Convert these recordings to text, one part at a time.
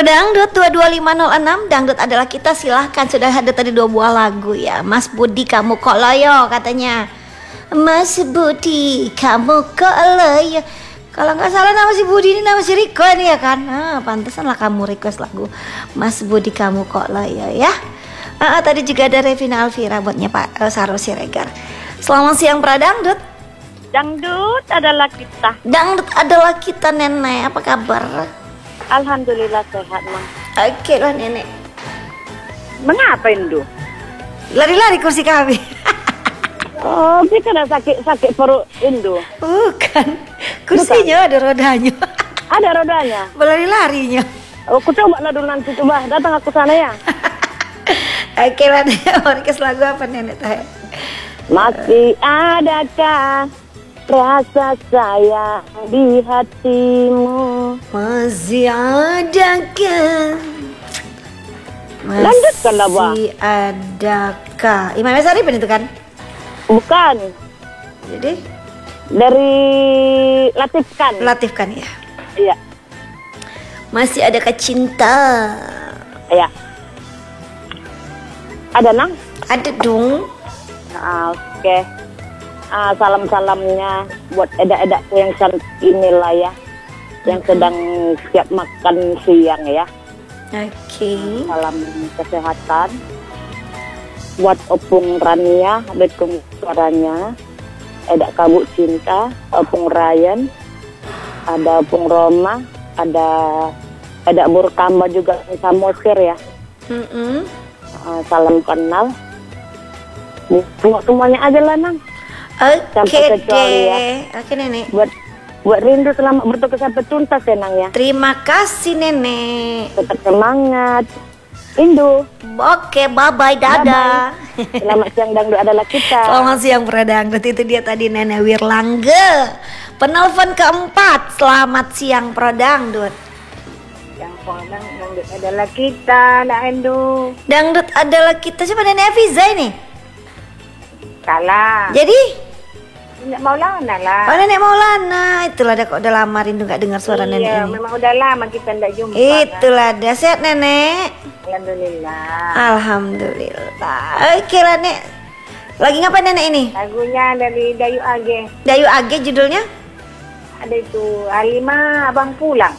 Dangdut 22506, Dangdut adalah kita, silahkan. Sudah ada tadi 2 buah lagu ya. Mas Budi kamu kok loyo katanya. Mas Budi kamu kok loyo. Kalau nggak salah nama si Budi ini nama si Riko ini ya kan. Pantesan lah kamu request lagu Mas Budi kamu kok loyo ya. Tadi juga ada Revina Alvira buatnya Pak Saro Siregar. Selamat siang pra Dangdut. Dangdut adalah kita. Dangdut adalah kita nenek. Apa kabar? Alhamdulillah sehat, Mang. Oke lah nenek. Mengapa Indu? Lari-lari kursi kami. Oh, dia kena sakit perut Indu. Bukan. Kursinya ada rodanya. Ada rodanya. Berlari-larinya. Oh, aku coba lah dulu nanti, coba datang aku sana ya. Oke lah nenek. Orkes lagu apa nenek teh? Masih adakah rasa sayang di hatimu? Masih adakah? Lanjutkan lah, Bang. Masih adakah? Imam Saripin itu kan? Bukan. Jadi? Dari Latifkan. Latifkan ya? Iya. Masih adakah cinta? Iya. Ada, Nang? Ada dong. Oke. Salam-salamnya buat edak-edakku yang cantik inilah ya, yang sedang siap makan siang ya. Oke. Salam kesehatan buat Opung Rania, Betung suaranya, edak kabut cinta, Opung Ryan, ada Opung Roma, ada edak Burkamba juga Samosir ya. Salam kenal. Buat semuanya aja lah, Nang. Oke kecuali ya. Oke nenek. Buat rindu selamat bertukar sampai tuntas ya, Nang ya. Terima kasih nenek. Tetap semangat. Indu. Oke, bye-bye, dadah. Selamat siang Dangdut adalah kita. Selamat siang pra Dangdut. Itu dia tadi Nenek Wirlangga, penelpon keempat. Selamat siang pra Dangdut. Yang pandang Dangdut adalah kita, Nak Indu. Dangdut adalah kita. Siapa Nenek Afiza ini? Salah. Jadi? Nenek Maulana lah. Oh Nenek Maulana. Itulah dah, kok udah lama rindu gak dengar suara nenek Iya, ini. memang udah lama kita tidak jumpa. Itulah dah. Sehat nenek? Alhamdulillah. Alhamdulillah. Oke lah nek. Lagi ngapain nenek ini? Lagunya dari Dayu Age. Dayu Age judulnya? Ada itu Halimah Abang Pulang.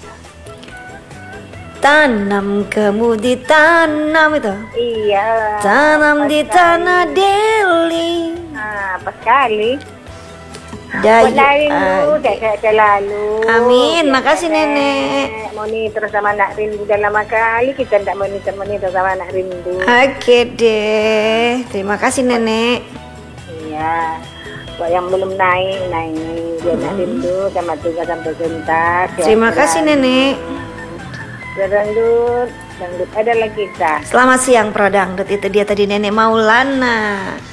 Tanam kamu ditanam itu. Iya. Tanam di tanah Deli. Apa sekali. Dayu Rindu, Age. sehat selalu. Amin, makasih nenek. Monitor sama anak rindu dah lama kali kita tidak monitor sama anak rindu. Oke deh, terima kasih nenek. Iya. Buat yang belum naik dia nak rindu sama tugas sampai tuntas. Terima kasih nenek. Dangdut adalah kita. Selamat siang Pro Dangdut. Itu dia tadi Nenek Maulana.